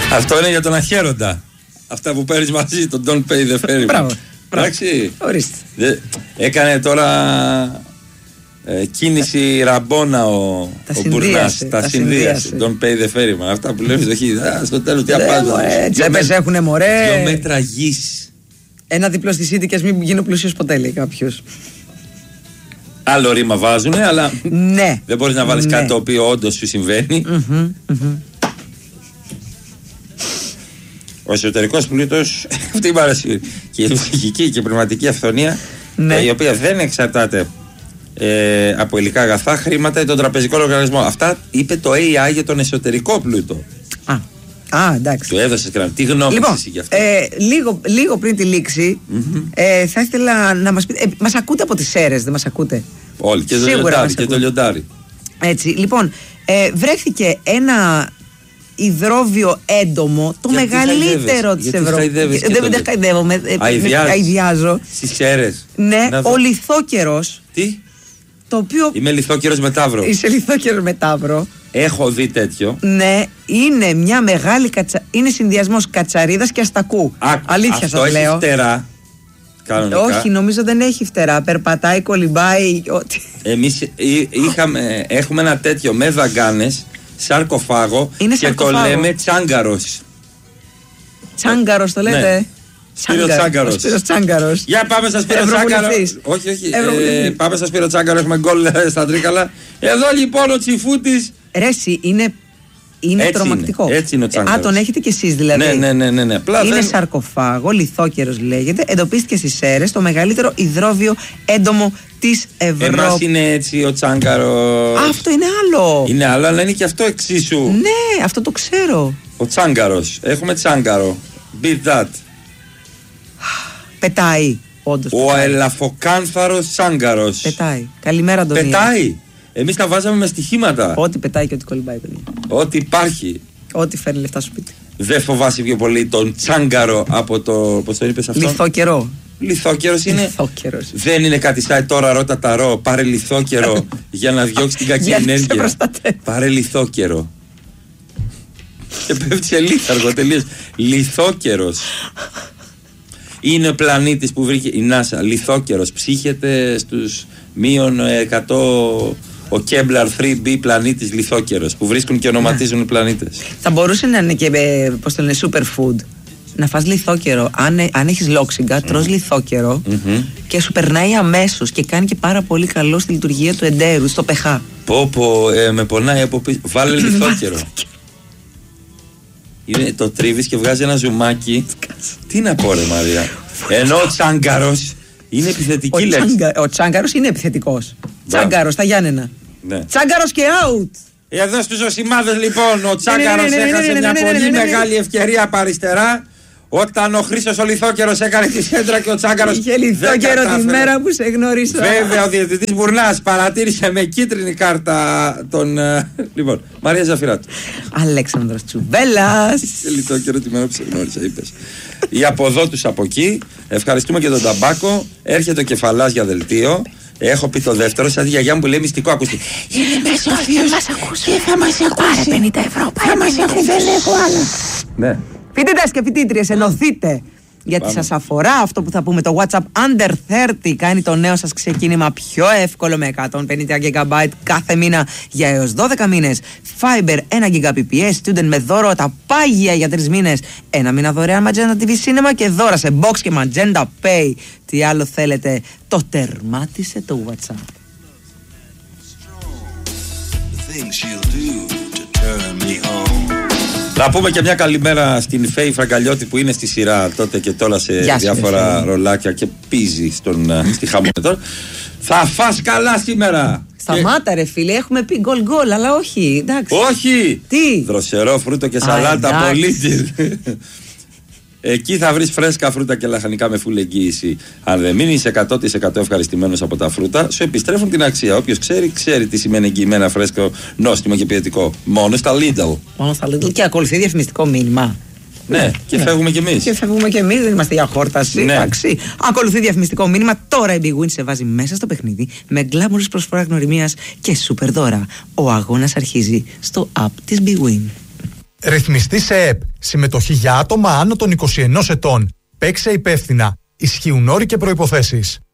Αυτό είναι για τον αχαίροντα. Αυτά που παίρνεις μαζί, τον Don't Pay the Ferryman. Μπράβο. Εντάξει. Ορίστε. Έκανε τώρα κίνηση ραμπόνα ο Μπουρνάς. Τα συνδύασε. Don't Pay the Ferryman. Αυτά που λένε στο τέλος τι απάντω. Τσέπες έχουνε μωρέ. 2 μέτρα γης. Ένα διπλό στη City και ας μην γίνω πλούσιος ποτέ, λέει κάποιος. Άλλο ρήμα βάζουνε, αλλά ναι. Δεν μπορείς να βάλεις κάτι το οποίο όντως σου συμβαίνει. Ο εσωτερικός πλούτος, αυτή η παρασύρη και η ψυχική και η πνευματική αυθονία, η οποία δεν εξαρτάται από υλικά αγαθά, χρήματα ή τον τραπεζικό λογαριασμό. Αυτά είπε το AI για τον εσωτερικό πλούτο. Εντάξει. Του έδωσες γραμμή. Τι γνώμη εσύ γι' αυτό? Λίγο πριν τη λήξη, θα ήθελα να μας πείτε. Μας ακούτε από τις Σέρρες, δεν μας ακούτε? Όλοι. Και το λιοντάρι. Και το λιοντάρι. Έτσι. Λοιπόν, βρέθηκε ένα υδρόβιο έντομο, το μεγαλύτερο της Ευρώπης. Δεν χαϊδεύομαι. Αηδιάζω. Στις Σέρρες. Ναι, ο λιθόκερος. Τι? Το οποίο... Είμαι λιθόκερος με ταύρο. Είσαι λιθόκερος με ταύρο. Έχω δει τέτοιο. Ναι, είναι μια μεγάλη είναι συνδυασμός κατσαρίδας και αστακού. Αλήθεια σας λέω. Αυτό έχει φτερά. Κανονικά. Όχι, νομίζω δεν έχει φτερά. Περπατάει, κολυμπάει. Εμείς έχουμε ένα τέτοιο με δαγκάνες, σαρκοφάγο, είναι και το λέμε τσάγκαρος. Τσάγκαρος το λέτε? Ναι. Σπύρο Τσάγκαρος. Σπύρος Τσάγκαρος. Για πάμε στα Σπύρο Τσάγκαρο. Όχι. Πάμε στα Σπύρο Τσάγκαρο. Έχουμε γκολ στα Τρίκαλα. Εδώ λοιπόν ο Τσιφούτης. Ρέση, είναι τρομακτικό. Έτσι είναι ο Τσάγκαρος. Τον έχετε κι εσείς δηλαδή? Ναι. Είναι σαρκοφάγο, λιθόκερος λέγεται. Εντοπίστηκε στις Σέρρες, το μεγαλύτερο υδρόβιο έντομο της Ευρώπης. Εμάς είναι έτσι ο Τσάγκαρος. Αυτό είναι άλλο. Είναι άλλο, αλλά είναι και αυτό εξίσου. Ναι, αυτό το ξέρω. Ο Τσάγκαρος. Έχουμε Τσάγκαρο. Beat that. Πετάει. Όντως. Ο ελαφοκάνθαρος Τσάγκαρος. Πετάει. Καλημέρα, Αντωνία. Πετάει. Εμείς τα βάζαμε με στοιχήματα. Ό,τι πετάει και ό,τι κολυμπάει, παιδιά. Ό,τι υπάρχει. Ό,τι φέρνει λεφτά σου σπίτι. Δεν φοβάσαι πιο πολύ τον Τσάγκαρο από το. Πώς το είπες αυτό? Λιθόκερο. Λιθόκερος είναι. Λιθόκερος. Δεν είναι κάτι σαν τώρα ρώτα ταρό. Πάρε λιθόκερο για να διώξει την κακή ενέργεια. Πάρε λιθόκερο. Και πέφτει σε λίθαργο τελείως. Λιθόκερος. Είναι ο πλανήτης που βρήκε η NASA. Λιθόκερος. Ψύχεται στους -100 ο Kepler 3b πλανήτης λιθόκερος, που βρίσκουν και ονοματίζουν οι πλανήτες. Θα μπορούσε να είναι και, πώς το λένε, superfood. Να φας λιθόκερο. Αν έχεις λόξιγκα, τρως λιθόκερο και σου περνάει αμέσως και κάνει και πάρα πολύ καλό στη λειτουργία του εντέρου, στο pH. Με πονάει από πίσω. Βάλε λιθόκερο. Το τρίβεις και βγάζει ένα ζουμάκι. Τι να πω ρε Μαρία. Ενώ ο Τσάγκαρος είναι επιθετική λέξη. Ο Τσάγκαρος είναι επιθετικός. Τσάγκαρος, τα Γιάννενα. Ναι. Τσάγκαρος και out. Εδώ στους Οσημάδες λοιπόν ο Τσάγκαρος έχασε μια πολύ μεγάλη ευκαιρία από αριστερά, όταν ο Χρήστος ο Λιθόκερος έκανε τη σέντρα και ο Τσάγκαρος είχε λιθόκερο τη μέρα που σε γνώρισα. Βέβαια ο διαιτητής Μπουρνάς παρατήρησε με κίτρινη κάρτα τον. Λοιπόν, Μαρία Ζαφυράτου. Αλέξανδρος Τσουβέλλας. Είχε λιθόκερο τη μέρα που σε γνώρισα, είπες. Οι από εδώ τους από εκεί. Ευχαριστούμε και τον Ταμπάκο. Έρχεται ο Κεφαλάς για δελτίο. Έχω πει το δεύτερο, σαν τη γιαγιά μου που λέει μυστικό. Ακούστε. Είναι μέσα ο θείος και θα μας ακούσει. Πάρε 50 ευρώ. Θα μας ακούσει. Δεν έχω άλλα. Ναι. Φοιτητές και φοιτήτριες, ενωθείτε. Γιατί σας αφορά αυτό που θα πούμε. Το WhatsApp Under 30 κάνει το νέο σας ξεκίνημα πιο εύκολο με 150 GB κάθε μήνα για έως 12 μήνες. Fiber 1 Gbps, student με δώρο τα πάγια για 3 μήνες. Ένα μήνα δωρεάν Magenta TV Cinema και δώρα σε Box και Magenta Pay. Τι άλλο θέλετε, το τερμάτισε το WhatsApp. Να πούμε και μια καλημέρα στην Φέη Φραγκαλιώτη που είναι στη σειρά τότε και τώρα σε διάφορα ρολάκια και πίζει στη Χαμονετό. Θα φας καλά σήμερα. Σταμάτα ρε φίλε, έχουμε πει γκολ, αλλά όχι, εντάξει. Όχι! Τι? Δροσερό φρούτο και σαλάτα πολύ. Εκεί θα βρεις φρέσκα φρούτα και λαχανικά με φουλ εγγύηση. Αν δεν μείνεις 100% ευχαριστημένος από τα φρούτα, σου επιστρέφουν την αξία. Όποιος ξέρει τι σημαίνει εγγυημένα φρέσκο, νόστιμο και ποιοτικό. Μόνο στα Lidl. Μόνο στα Lidl και ακολουθεί διαφημιστικό μήνυμα. Ναι, και φεύγουμε κι εμείς. Και φεύγουμε κι εμείς, δεν είμαστε για χόρταση. Ναι. Εντάξει. Ακολουθεί διαφημιστικό μήνυμα. Τώρα η Big Win σε βάζει μέσα στο παιχνίδι με γκλάμουρες προσφορά γνωριμίας και σούπερ δώρα. Ο αγώνας αρχίζει στο app της Big Win. Ρυθμιστή σε ΕΠ. Συμμετοχή για άτομα άνω των 21 ετών. Παίξε υπεύθυνα. Ισχύουν όροι και προϋποθέσεις.